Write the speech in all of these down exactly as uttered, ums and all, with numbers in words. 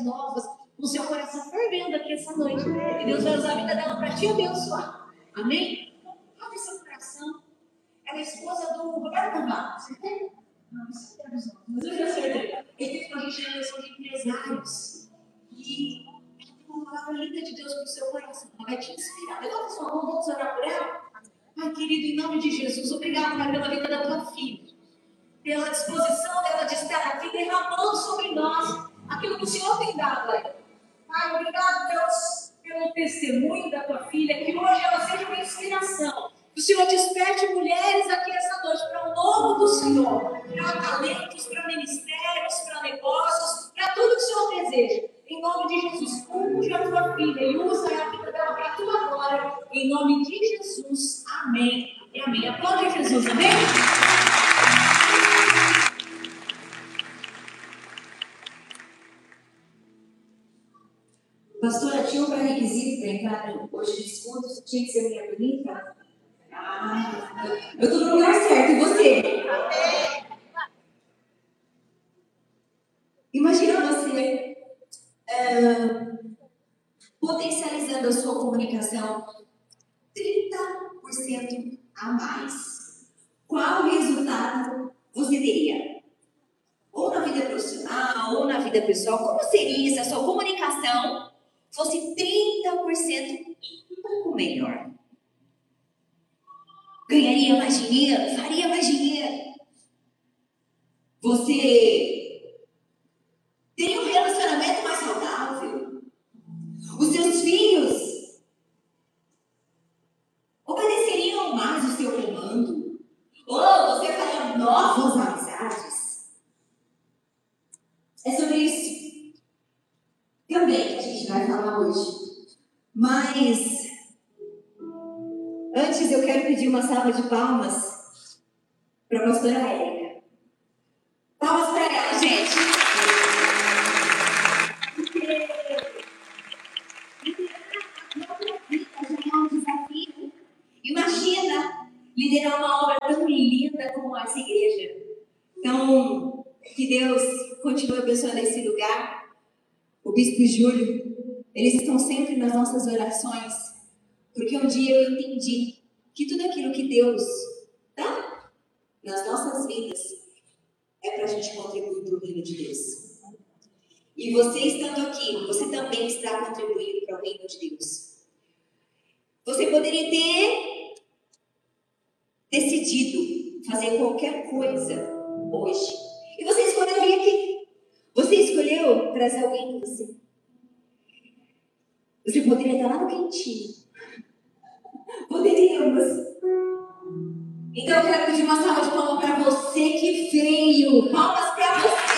novas, com seu coração fervendo aqui essa noite. E Deus vai usar a vida dela para te abençoar. Amém? Abre seu coração. Ela é esposa do Roberto Navarro. Você tem? Não, isso é Deus. Mas eu já acertei. Ele teve com a gente na eleição de empresários. E ela tem uma palavra linda de Deus para o seu coração. Ela vai te inspirar. Levanta sua mão, vamos orar por ela. Ai, querido, em nome de Jesus, obrigado, Pai, pela vida da tua filha. Pela disposição dela de estar aqui, derramando sobre nós aquilo que o Senhor tem dado a ela. Pai, obrigado, Deus, pelo testemunho da tua filha, que hoje ela seja uma inspiração. Que o Senhor desperte mulheres aqui essa noite para o nome do Senhor, para talentos, para ministérios, para negócios, para tudo que o Senhor deseja. Em nome de Jesus, unge a tua filha e usa a vida dela para a tua glória. Em nome de Jesus, amém e amém. Aplaude Jesus, amém? Pastora, tinha um pré-requisito para entrar hoje de desconto, tinha que ser mulher bonita? Ah, eu estou no lugar certo, e você? Imagina você uh, potencializando a sua comunicação trinta por cento a mais. Qual resultado você teria? Ou na vida profissional, ou na vida pessoal, como seria se a sua comunicação fosse trinta por cento um pouco melhor? Ganharia mais dinheiro? Faria mais dinheiro? Você teria um relacionamento mais saudável? Os seus filhos obedeceriam mais o seu comando? Ou você faria novas amizades? É sobre isso também que a gente vai falar hoje. Mas antes eu quero pedir uma salva de palmas para a pastora Érica. Palmas para ela, gente. Imagina liderar uma obra tão linda como essa igreja. Então, que Deus continue abençoando esse lugar. O Bispo Júlio, eles estão sempre nas nossas orações, porque um dia eu entendi que tudo aquilo que Deus dá nas nossas vidas é para a gente contribuir para o reino de Deus. E você estando aqui, você também está contribuindo para o reino de Deus. Você poderia ter decidido fazer qualquer coisa hoje. E você escolheu vir aqui. Você escolheu trazer alguém com você. Você poderia estar lá no quentinho. Poderíamos. Então eu quero pedir uma salva de palmas para você que veio. Palmas para você.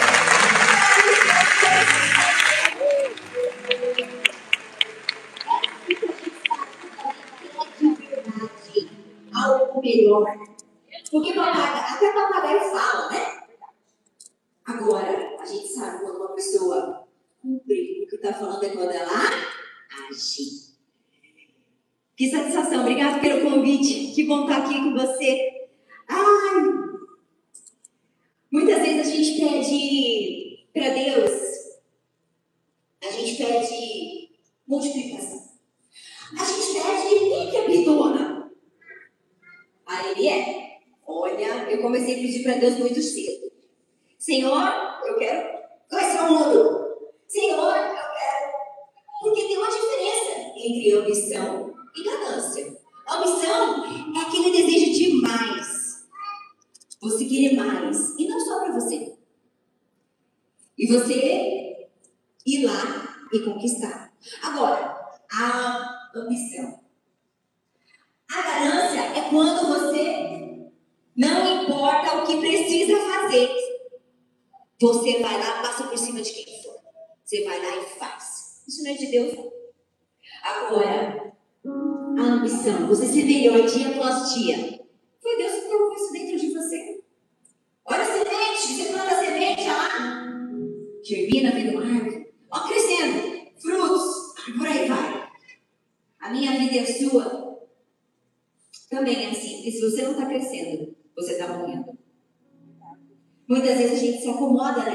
Algo melhor. Porque papagaio, até papagaio fala, né? Agora, a gente sabe quando uma pessoa cumpre o que está falando é quando ela age. Que satisfação, obrigada pelo convite. Que bom estar aqui com você. Ai, muitas vezes a gente pede para Deus, a gente pede multiplicação. A gente pede pique a pitona. Aí ele é. Olha, eu comecei a pedir para Deus muito cedo. Senhor, eu quero conhecer o mundo. Senhor, eu quero. Porque tem uma diferença entre ambição e ganância. Ambição é aquele desejo de mais. Você querer mais. E não só para você. E você ir lá e conquistar. Agora, a ambição. A ganância é quando você não importa o que precisa fazer. Você vai lá, passa por cima de quem for. Você vai lá e faz. Isso não é de Deus. Agora, a ambição, você ser melhor dia após dia. Foi Deus que colocou isso dentro de você. Olha a semente, você planta a semente, olha lá. Germina, vem do árvore. Ó, crescendo, frutos, e por aí vai. A minha vida e a sua também é assim. Porque se você não está crescendo, você está morrendo. Muitas vezes a gente se acomoda, né?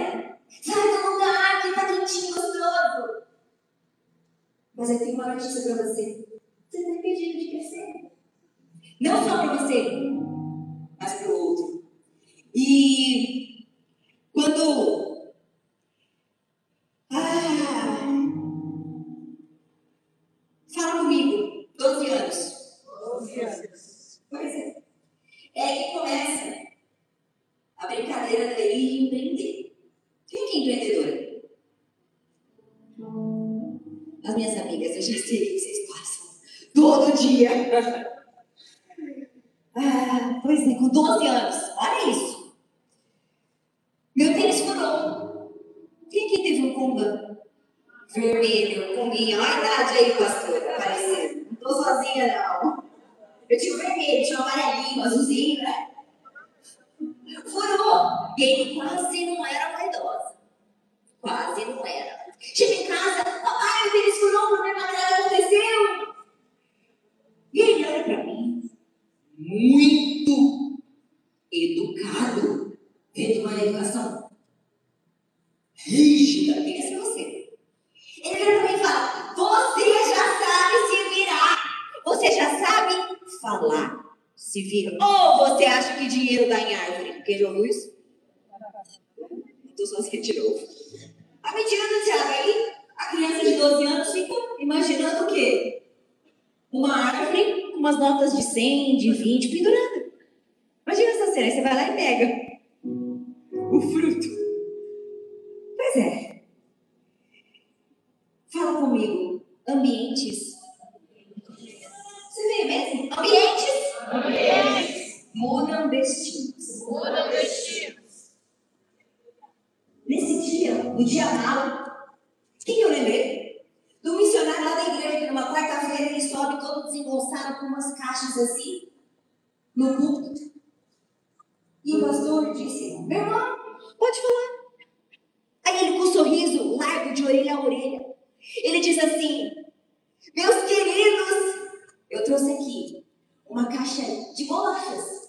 Sai do lugar que tá quentinho, gostoso. Mas eu tenho uma notícia pra você. Você está impedido de crescer. Não só para você, mas para o outro. E quando... Ah, fala comigo. doze anos. doze anos. Pois é. É que começa a brincadeira dele empreender. Quem que é empreendedora? As minhas amigas, eu já sei o que vocês passam. Todo dia. Ah, pois é, com doze anos. Olha isso. Meu tênis furou. Quem que teve um Pumba vermelho comigo? Olha a idade aí, pastora, aparecendo. Não tô sozinha, não. Eu tinha o vermelho, tinha o amarelinho, o azulzinho, né? Furou. E ele quase não era vaidosa. Quase não era. Chega em casa, papai, o tênis furou, o problema nada aconteceu. E ele olha pra mim, muito educado, tendo uma educação rígida, quem é você? Ele olha pra mim e fala, você já sabe se virar, você já sabe falar, se vira. Ou você acha que dinheiro dá em árvore? Quem já ouviu isso? Estou sozinha de novo. A mentira do Thiago aí, a criança de doze anos fica imaginando o quê? Uma árvore com umas notas de cem, de vinte pendurada. Imagina essa cena, aí você vai lá e pega o fruto. Pois é. Fala comigo. Ambientes. Você vê mesmo? Ambientes. Ambientes. Mudam destinos. Mudam destinos. Nesse dia, no dia mal, quem eu lembrei? Do missionário lá da igreja, que numa quarta-feira ele sobe todo desengonçado com umas caixas assim, no culto. E o pastor disse, meu irmão, pode falar. Aí ele com um sorriso largo de orelha a orelha, ele diz assim, meus queridos, eu trouxe aqui uma caixa de bolachas.